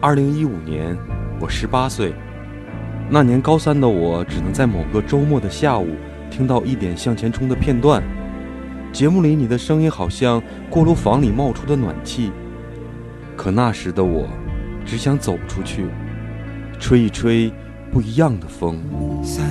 2015年，我18岁。那年高3的我，只能在某个周末的下午听到一点向前冲的片段。节目里你的声音好像锅炉房里冒出的暖气，可那时的我，只想走出去，吹一吹不一样的风。